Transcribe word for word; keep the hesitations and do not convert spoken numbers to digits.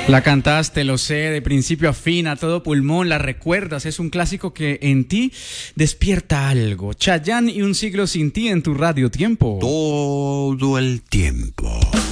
La cantaste, lo sé, de principio a fin, a todo pulmón, la recuerdas, es un clásico que en ti despierta algo. Chayanne y Un siglo sin ti en tu Radio Tiempo. Todo el tiempo.